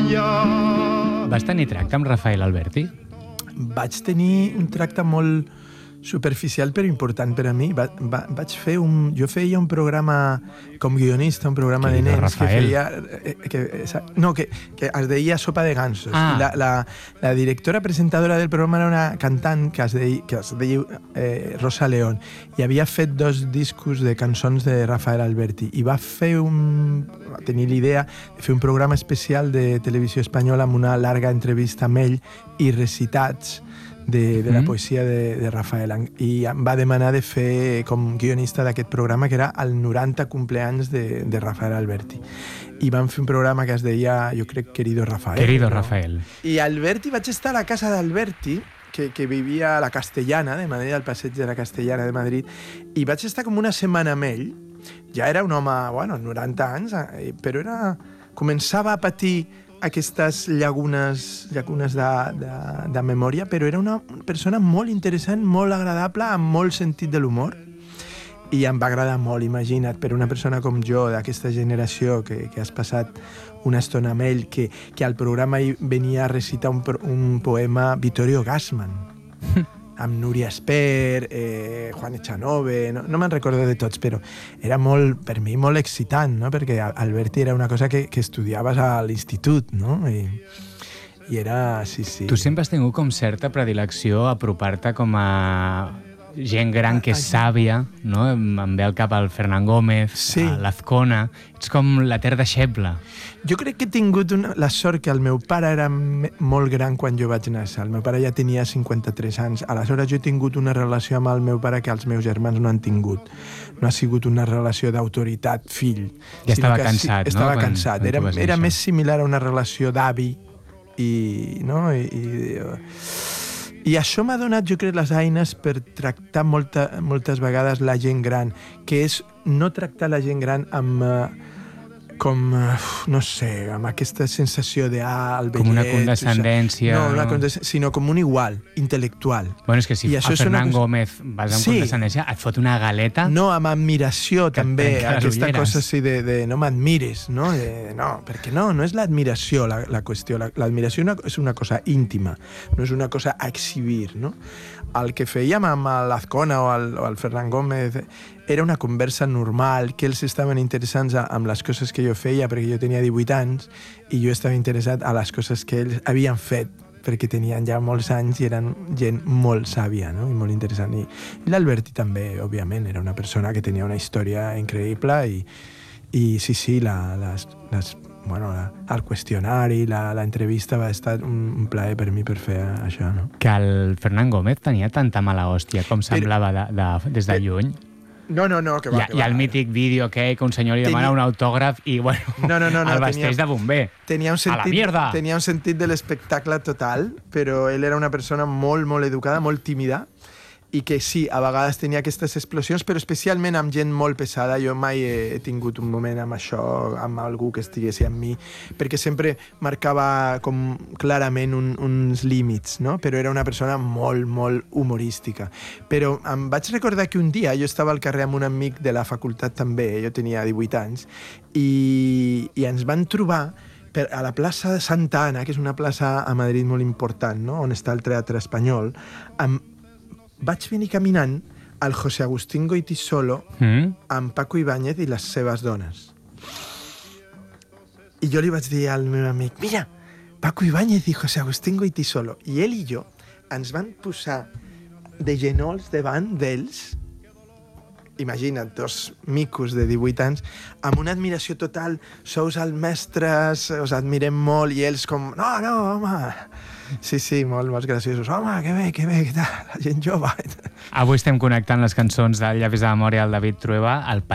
Vas tenir tracte amb Rafael Alberti? Vaig tenir un tracte molt superficial però important per a mi. Vaig fer jo feia un programa com guionista, un programa de nens que feia... que es deia Sopa de Gansos. La directora presentadora del programa era una cantant que es deia Rosa León i havia fet 2 discos de cançons de Rafael Alberti i va tenir l'idea de fer un programa especial de televisió espanyola amb una larga entrevista amb ell i recitats de la poesia de Rafael, i em va demanar de fer com guionista d'aquest programa que era el 90 cumpleaños de Rafael Alberti, i vam fer un programa que es deia, jo crec, Querido Rafael. Querido Rafael. I Alberti, vaig estar a la casa d'Alberti, que vivia a la Castellana de Madrid, al passeig de la Castellana de Madrid, i vaig estar com una setmana amb ell. Ja era un home, 90 anys, però començava a patir aquestes llacunes de memòria, però era una persona molt interessant, molt agradable, amb molt sentit de l'humor, i em va agradar molt, imagina't, per una persona com jo, d'aquesta generació, que has passat una estona amb ell, que al programa venia a recitar un poema Vittorio Gassman, amb Núria Esper, Juan Echanove, no me'n recordo de tots, però era per mi molt excitant, no? Perquè Alberti era una cosa que estudiaves a l'institut, no? I era... sí. Tu sempre has tingut com certa predilecció a apropar-te com a gent gran que és sàvia, no? Em ve al cap el Fernán Gómez, l'Azcona... Ets com l'etern deixeble. Jo crec que he tingut la sort que el meu pare era molt gran quan jo vaig néixer. El meu pare ja tenia 53 anys. Aleshores jo he tingut una relació amb el meu pare que els meus germans no han tingut. No ha sigut una relació d'autoritat-fill. Ja estava cansat, no? Estava cansat. Era més similar a una relació d'avi i això m'ha donat, jo crec, les eines per tractar moltes vegades la gent gran, que és no tractar la gent gran amb no sé, amb aquesta sensació de el vellet... Com una condescendència... No, sinó com un igual, intel·lectual. Bueno, és que si a Fernán Gómez vas amb condescendència, et fot una galeta... No, amb admiració també, aquesta cosa així de no m'admires, no? No, perquè no és l'admiració la qüestió. L'admiració és una cosa íntima, no és una cosa a exhibir, no? El que fèiem amb l'Azcona o el Fernán Gómez era una conversa normal, que ells estaven interessants amb les coses que jo feia, perquè jo tenia 18 anys, i jo estava interessat a les coses que ells havien fet, perquè tenien ja molts anys i eren gent molt sàvia, no? I molt interessant. I l'Alberti també, òbviament, era una persona que tenia una història increïble i sí, el qüestionari, l'entrevista va estar un plaer per mi per fer això, no? Que el Fernán Gómez tenia tanta mala hòstia com semblava des de lluny. No, que va. Hi ha el mític vídeo que un senyor li demana un autògraf i, bueno, el vesteix de bomber. A la mierda! Tenia un sentit de l'espectacle total, però ell era una persona molt, molt educada, molt tímida, i que sí, a vegades tenia aquestes explosions, però especialment amb gent molt pesada. Jo mai he tingut un moment amb això, amb algú que estiguessi amb mi, perquè sempre marcava com clarament uns límits, no? Però era una persona molt, molt humorística. Però em vaig recordar que un dia jo estava al carrer amb un amic de la facultat també, jo tenia 18 anys, i ens van trobar a la plaça de Santa Ana, que és una plaça a Madrid molt important, no? On està el Teatre Espanyol, vaig venir caminant al José Agustín Goytisolo amb Paco Ibáñez i les seves dones. I jo li vaig dir al meu amic, mira, Paco Ibáñez i José Agustín Goytisolo. I ell i jo ens van posar de genolls davant d'ells, imagina't, 2 micos de 18 anys, amb una admiració total, sous els mestres, us admirem molt, i ells com, no, home... Sí, molt graciosos. Home, que bé, què tal? La gent jove. Avui estem connectant les cançons del Llavis de Memòria del David Trueba al